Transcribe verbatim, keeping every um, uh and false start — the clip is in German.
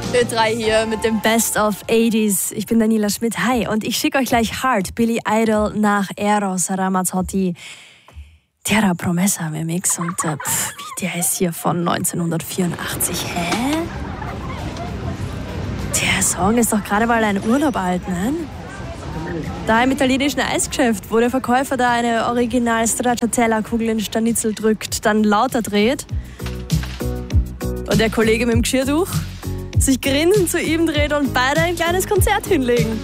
Ö drei hier mit dem Best of achtziger. Ich bin Daniela Schmidt. Hi. Und ich schicke euch gleich Heart, Billy Idol nach Eros Ramazzotti. Terra Promessa im Mix. Und äh, pff, wie der ist hier von neunzehnhundertvierundachtzig. Hä? Der Song ist doch gerade mal ein Urlaub alt, ne? Da im italienischen Eisgeschäft, wo der Verkäufer da eine original Stracciatella-Kugel in den Stanitzel drückt, dann lauter dreht und der Kollege mit dem Geschirrtuch sich grinsend zu ihm dreht und beide ein kleines Konzert hinlegen.